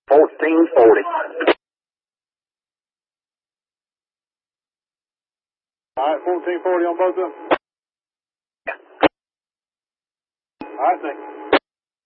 1440. All right, 1440 on both of them. All right, thanks.